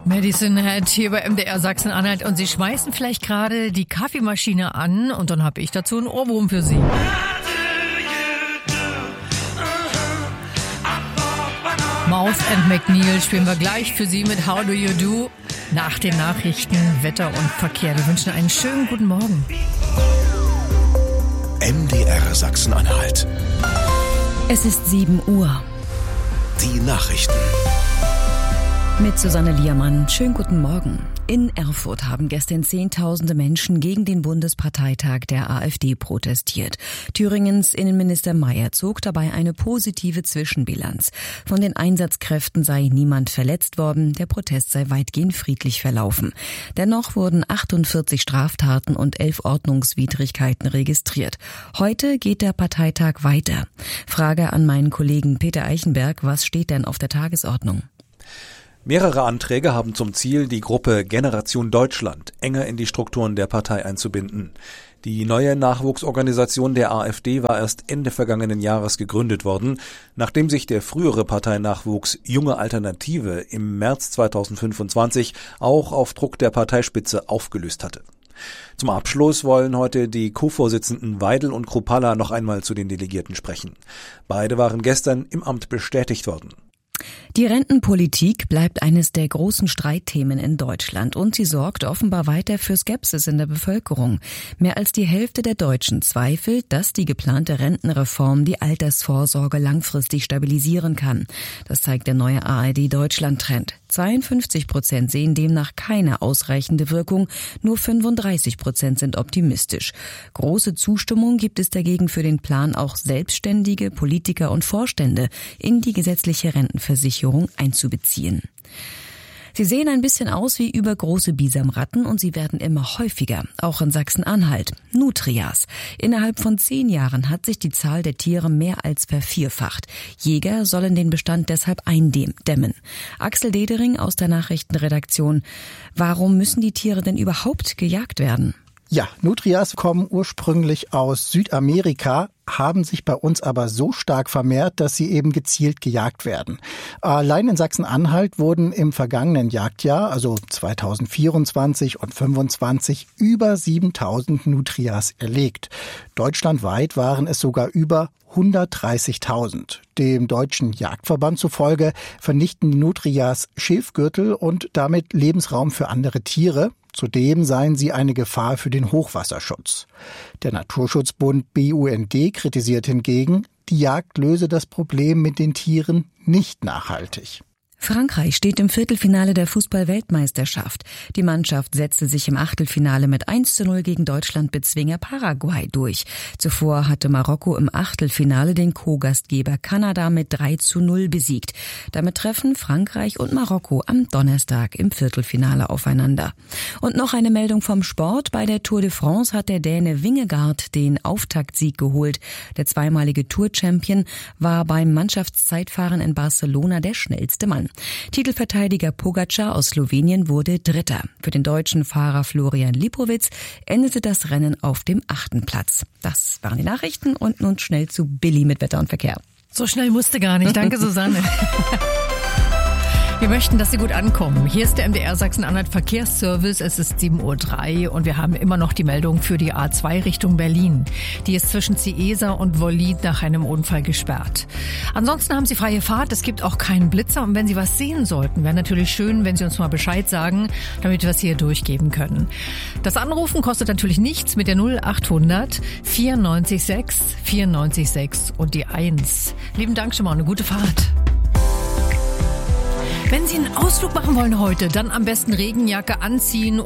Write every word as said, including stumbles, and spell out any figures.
Madison Head hier bei M D R Sachsen-Anhalt und Sie schmeißen vielleicht gerade die Kaffeemaschine an und dann habe ich dazu einen Ohrwurm für Sie. Mouth and McNeil spielen wir gleich für Sie mit How Do You Do nach den Nachrichten, Wetter und Verkehr. Wir wünschen einen schönen guten Morgen. M D R Sachsen-Anhalt. Es ist sieben Uhr. Die Nachrichten. Mit Susanne Liermann. Schönen guten Morgen. In Erfurt haben gestern Zehntausende Menschen gegen den Bundesparteitag der AfD protestiert. Thüringens Innenminister Mayer zog dabei eine positive Zwischenbilanz. Von den Einsatzkräften sei niemand verletzt worden, der Protest sei weitgehend friedlich verlaufen. Dennoch wurden achtundvierzig Straftaten und elf Ordnungswidrigkeiten registriert. Heute geht der Parteitag weiter. Frage an meinen Kollegen Peter Eichenberg, was steht denn auf der Tagesordnung? Mehrere Anträge haben zum Ziel, die Gruppe Generation Deutschland enger in die Strukturen der Partei einzubinden. Die neue Nachwuchsorganisation der AfD war erst Ende vergangenen Jahres gegründet worden, nachdem sich der frühere Parteinachwuchs Junge Alternative im März zweitausendfünfundzwanzig auch auf Druck der Parteispitze aufgelöst hatte. Zum Abschluss wollen heute die Co-Vorsitzenden Weidel und Kruppalla noch einmal zu den Delegierten sprechen. Beide waren gestern im Amt bestätigt worden. Die Rentenpolitik bleibt eines der großen Streitthemen in Deutschland und sie sorgt offenbar weiter für Skepsis in der Bevölkerung. Mehr als die Hälfte der Deutschen zweifelt, dass die geplante Rentenreform die Altersvorsorge langfristig stabilisieren kann. Das zeigt der neue A R D-Deutschland-Trend. zweiundfünfzig Prozent sehen demnach keine ausreichende Wirkung, nur fünfunddreißig Prozent sind optimistisch. Große Zustimmung gibt es dagegen für den Plan, auch Selbstständige, Politiker und Vorstände in die gesetzliche Rentenversicherung einzubeziehen. Sie sehen ein bisschen aus wie übergroße Bisamratten und sie werden immer häufiger, auch in Sachsen-Anhalt. Nutrias. Innerhalb von zehn Jahren hat sich die Zahl der Tiere mehr als vervierfacht. Jäger sollen den Bestand deshalb eindämmen. Axel Dedering aus der Nachrichtenredaktion. Warum müssen die Tiere denn überhaupt gejagt werden? Ja, Nutrias kommen ursprünglich aus Südamerika, haben sich bei uns aber so stark vermehrt, dass sie eben gezielt gejagt werden. Allein in Sachsen-Anhalt wurden im vergangenen Jagdjahr, also zweitausendvierundzwanzig und fünfundzwanzig, über siebentausend Nutrias erlegt. Deutschlandweit waren es sogar über hundertdreißigtausend. Dem Deutschen Jagdverband zufolge vernichten die Nutrias Schilfgürtel und damit Lebensraum für andere Tiere. Zudem seien sie eine Gefahr für den Hochwasserschutz. Der Naturschutzbund B U N D kritisiert hingegen, die Jagd löse das Problem mit den Tieren nicht nachhaltig. Frankreich steht im Viertelfinale der Fußball-Weltmeisterschaft. Die Mannschaft setzte sich im Achtelfinale mit eins zu null gegen Deutschland-Bezwinger Paraguay durch. Zuvor hatte Marokko im Achtelfinale den Co-Gastgeber Kanada mit drei zu null besiegt. Damit treffen Frankreich und Marokko am Donnerstag im Viertelfinale aufeinander. Und noch eine Meldung vom Sport. Bei der Tour de France hat der Däne Vingegaard den Auftaktsieg geholt. Der zweimalige Tour-Champion war beim Mannschaftszeitfahren in Barcelona der schnellste Mann. Titelverteidiger Pogačar aus Slowenien wurde Dritter. Für den deutschen Fahrer Florian Lipowitz endete das Rennen auf dem achten Platz. Das waren die Nachrichten und nun schnell zu Billy mit Wetter und Verkehr. So schnell musste gar nicht. Danke, Susanne. Wir möchten, dass Sie gut ankommen. Hier ist der M D R Sachsen-Anhalt Verkehrsservice. Es ist sieben Uhr drei und wir haben immer noch die Meldung für die A zwei Richtung Berlin. Die ist zwischen Ciesa und Wollin nach einem Unfall gesperrt. Ansonsten haben Sie freie Fahrt. Es gibt auch keinen Blitzer. Und wenn Sie was sehen sollten, wäre natürlich schön, wenn Sie uns mal Bescheid sagen, damit wir es hier durchgeben können. Das Anrufen kostet natürlich nichts mit der null achthundert vierundneunzig sechs vierundneunzig sechs und die eins. Lieben Dank schon mal und eine gute Fahrt. Wenn Sie einen Ausflug machen wollen heute, dann am besten Regenjacke anziehen